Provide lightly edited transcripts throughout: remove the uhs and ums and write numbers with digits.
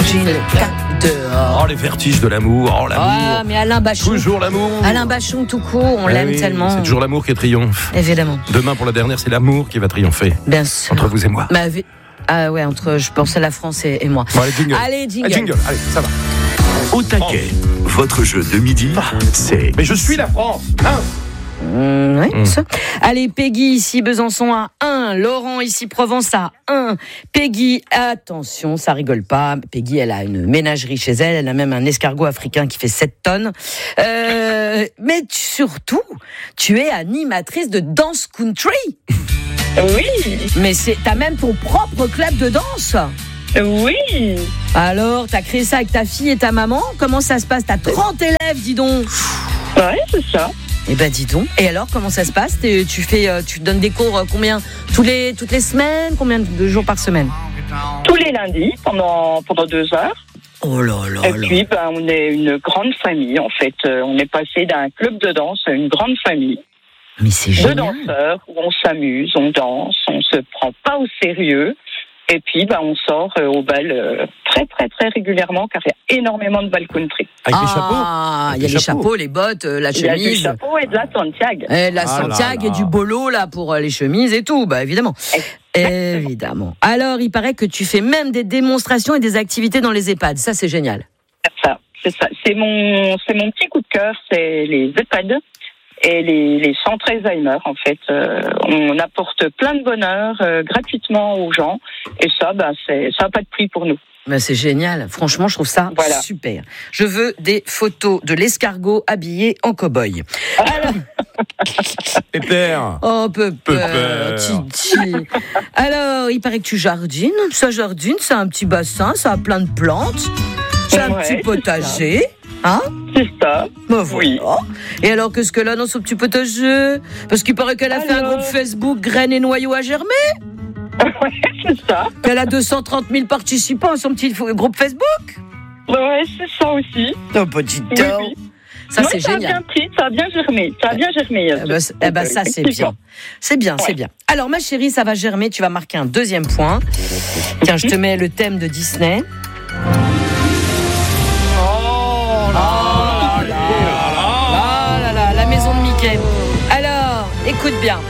Gilles dehors. Oh, les vertiges de l'amour. Oh, l'amour. Ah, mais Alain Bachung. Toujours l'amour. Alain Bachung, tout court, on l'aime tellement. C'est toujours l'amour qui triomphe. Évidemment. Demain, pour la dernière, c'est l'amour qui va triompher. Bien sûr. Entre vous et moi. Ah ouais, je pense à la France et moi. Bon, allez, jingle. Allez, jingle. Allez, ça va. Au taquet, votre jeu de midi, c'est... Mais je suis la France. Oui, ça. Allez, Peggy, ici Besançon à 1. Laurent, ici Provence à 1. Peggy, attention, ça rigole pas. Peggy, elle a une ménagerie chez elle. Elle a même un escargot africain qui fait 7 tonnes. Mais surtout, tu es animatrice de danse country. Oui. Mais t'as même ton propre club de danse. Oui. Alors, t'as créé ça avec ta fille et ta maman. Comment ça se passe? T'as 30 élèves, dis donc. Ouais, c'est ça. Eh ben dis donc. Et alors, comment ça se passe? Tu donnes des cours combien? Toutes les semaines? Combien de jours par semaine? Tous les lundis, pendant 2 heures. Oh là là. Et puis, on est une grande famille, en fait. On est passé d'un club de danse à une grande famille. Mais c'est génial. De danseurs, où on s'amuse, on danse, on se prend pas au sérieux. Et puis, on sort au bal très, très, très régulièrement, car il y a énormément de bal country. Avec des chapeaux. Ah, il y a les chapeaux, les bottes, la chemise. Il y a du chapeau et de la Santiago. Et la Santiago et du bolo, là, pour les chemises et tout, évidemment. Évidemment. Alors, il paraît que tu fais même des démonstrations et des activités dans les EHPAD. Ça, c'est génial. C'est ça. C'est mon petit coup de cœur, c'est les EHPAD. Et les centres Alzheimer, en fait, on apporte plein de bonheur gratuitement aux gens, et ça, ça n'a pas de prix pour nous. C'est génial. Franchement, je trouve ça super. Je veux des photos de l'escargot habillé en cow-boy. Alors... Pépère. Oh, Pépère. Titi. Alors, il paraît que tu jardines. Ça jardine, c'est un petit bassin, ça a plein de plantes. C'est un petit potager. Hein? C'est ça. Oui. Et alors, qu'est-ce que là dans ce petit potager? Parce qu'il paraît qu'elle a fait un groupe Facebook Graines et noyaux à germer. Ouais, c'est ça. Qu'elle a 230 000 participants à son petit groupe Facebook. Ouais, c'est ça aussi. Oh, petit oui. Ça, c'est génial. Ça a bien germé. Ça, c'est bien. C'est bien. Alors, ma chérie, ça va germer. Tu vas marquer un 2e point. Tiens, je te mets le thème de Disney. La maison de Mickey. Alors, écoute bien.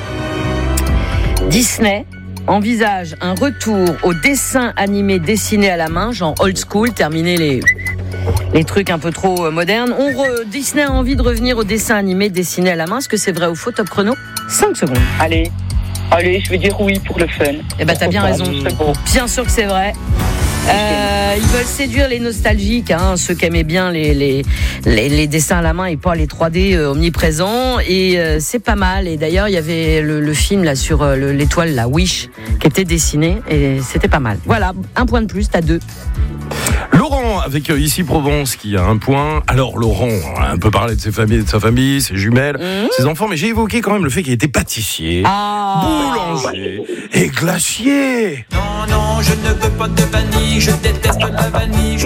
Disney envisage un retour au dessin animé dessiné à la main, genre old school, terminer les trucs un peu trop modernes. Disney a envie de revenir au dessin animé dessiné à la main. Est-ce que c'est vrai ou faux? Top chrono, 5 secondes. Allez, je vais dire oui pour le fun. Eh ben, t'as bien raison. Bien sûr que c'est vrai. Ils veulent séduire les nostalgiques, ceux qui aimaient bien les dessins à la main et pas les 3D omniprésents. Et c'est pas mal. Et d'ailleurs, il y avait le film là sur l'étoile, la Wish, qui était dessiné et c'était pas mal. Voilà, un point de plus, t'as 2. Laurent, avec ici Provence, qui a 1 point. Alors Laurent, on a un peu parlé de sa famille, ses jumelles, ses enfants, mais j'ai évoqué quand même le fait qu'il était pâtissier, boulanger et glacier. Non, je ne veux pas de vanille, je déteste la vanille.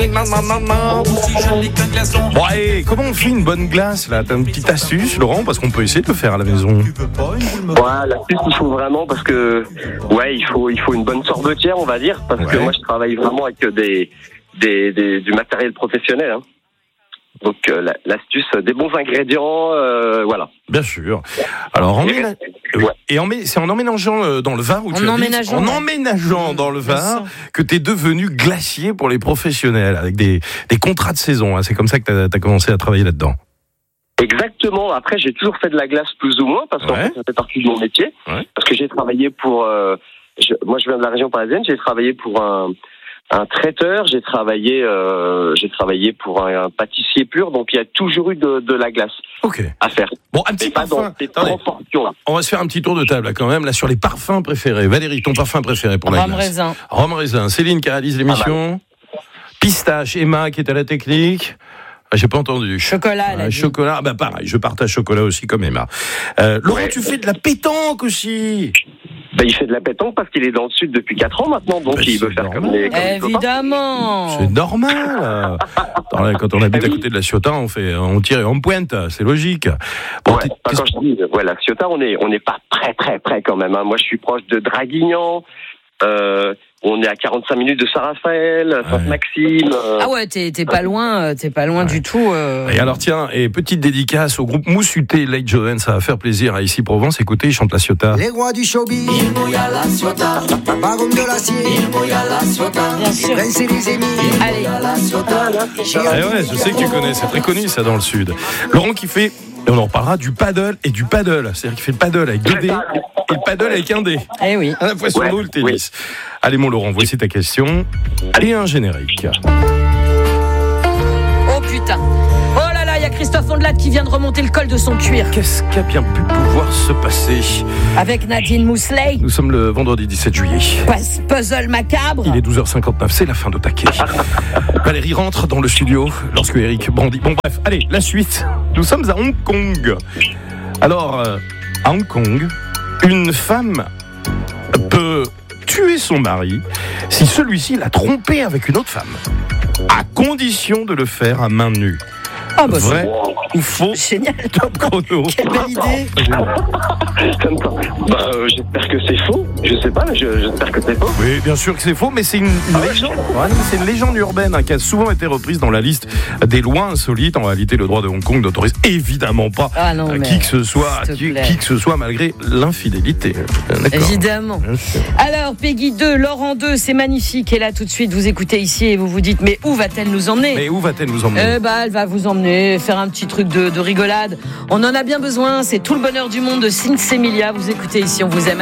Bon, et comment on fait une bonne glace là? T'as une petite astuce, Laurent, parce qu'on peut essayer de le faire à la maison. L'astuce, il faut vraiment, parce que il faut une bonne sorbetière, on va dire, parce que moi je travaille vraiment avec du matériel professionnel. Donc l'astuce, des bons ingrédients, voilà. Bien sûr. Alors c'est en emménageant dans le Var où tu habites, en emménageant dans le Var que tu es devenu glacier pour les professionnels avec des contrats de saison. C'est comme ça que tu as commencé à travailler là-dedans. Exactement. Après, j'ai toujours fait de la glace plus ou moins parce qu'en fait, ça fait partie de mon métier. Ouais. Parce que j'ai travaillé pour. Moi, je viens de la région parisienne. J'ai travaillé pour un traiteur. J'ai travaillé pour un pâtissier pur. Donc, il y a toujours eu de la glace à faire. Bon, un petit parfum. On va se faire un petit tour de table là, quand même, là, sur les parfums préférés. Valérie, ton parfum préféré pour la glace? Rhum raisin. Céline qui réalise l'émission. Pistache. Emma qui est à la technique. J'ai pas entendu. Chocolat. Chocolat, pareil, je partage chocolat aussi comme Emma. Laurent, tu fais de la pétanque aussi. Il fait de la pétanque parce qu'il est dans le sud depuis 4 ans maintenant, donc il veut faire comme les évidemment. C'est normal. Quand on habite à côté de la Ciotat, on tire et on pointe, c'est logique. Bon, quand je dis la Ciotat, on n'est pas très très près quand même. Moi, je suis proche de Draguignan. On est à 45 minutes de Saint-Raphaël, Sainte-Maxime. Ah ouais, t'es pas loin du tout. Et alors tiens, et petite dédicace au groupe Moussuté, Late Joven, ça va faire plaisir à Ici Provence. Écoutez, ils chantent la Ciotat. Les rois du showbiz, il mouille à la Ciotat, baron de l'acier, il mouille à la Ciotat, prince et les émis, il mouille à la Ciotat. Eh ouais, je sais que tu connais, c'est très connu ça dans le sud. Laurent qui fait, et on en reparlera, du paddle et du paddle. C'est-à-dire qu'il fait le paddle avec 2 dés et le paddle avec 1 dé. Eh oui. À la fois sur nous, le tennis. Oui. Allez mon Laurent, voici ta question. Et un générique. Oh putain. Oh là là, il y a Christophe Ondelat qui vient de remonter le col de son cuir. Qu'est-ce qui a bien pu pouvoir se passer avec Nadine Mousselet? Nous sommes le vendredi 17 juillet. Puzzle macabre. Il est 12h59, c'est la fin de Taquet. Valérie rentre dans le studio lorsque Eric brandit. Bon bref, allez, la suite. Nous sommes à Hong Kong. Alors, à Hong Kong, une femme peut tuer son mari si celui-ci l'a trompée avec une autre femme, à condition de le faire à main nue. Ah bah vrai ou faux? Génial. Top chrono. Quelle belle idée. J'espère que c'est faux. Je sais pas, mais j'espère que c'est faux. Oui, bien sûr que c'est faux, mais c'est une légende. Ouais, c'est une légende urbaine qui a souvent été reprise dans la liste des lois insolites. En réalité, le droit de Hong Kong n'autorise évidemment pas qui que ce soit malgré l'infidélité. D'accord. Évidemment. Alors, Peggy 2, Laurent 2, c'est magnifique. Et là, tout de suite, vous écoutez ici et vous vous dites, mais où va-t-elle nous emmener? Elle va vous emmener, faire un petit truc de rigolade. On en a bien besoin, c'est tout le bonheur du monde de Sinsemilia. Vous écoutez ici, on vous aime.